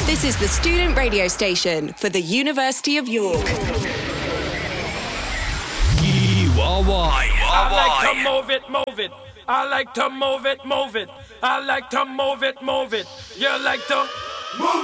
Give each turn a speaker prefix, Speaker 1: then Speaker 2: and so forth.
Speaker 1: This is the student radio station for the University of York.
Speaker 2: URY.
Speaker 3: I like to move it, move it. I like to move it, move it. I like to move it, move it. You like to move